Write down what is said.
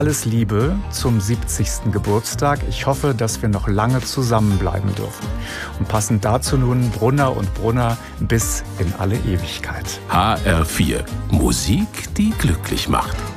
Alles Liebe zum 70. Geburtstag. Ich hoffe, dass wir noch lange zusammenbleiben dürfen. Und passend dazu nun Brunner und Brunner bis in alle Ewigkeit. HR4. Musik, die glücklich macht.